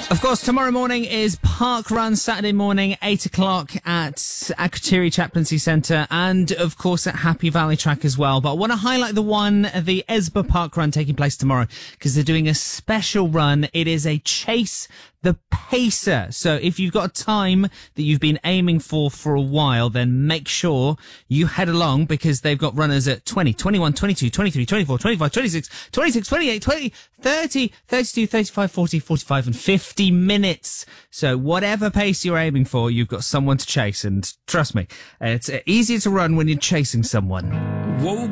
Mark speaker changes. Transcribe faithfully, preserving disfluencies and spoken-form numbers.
Speaker 1: Of course, tomorrow morning is Park Run, Saturday morning, eight o'clock at Akrotiri Chaplaincy Centre, and of course at Happy Valley Track as well. But I want to highlight the one, the Esba Park Run taking place tomorrow, because they're doing a special run. It is a Chase the Pacer. So if you've got a time that you've been aiming for for a while, then make sure you head along, because they've got runners at twenty, twenty-one, twenty-two, twenty-three, twenty-four, twenty-five, twenty-six, twenty-six, twenty-eight, twenty, thirty, thirty-two, thirty-five, forty, forty-five and fifty minutes. So whatever pace you're aiming for, you've got someone to chase. And trust me, it's easier to run when you're chasing someone.
Speaker 2: Woke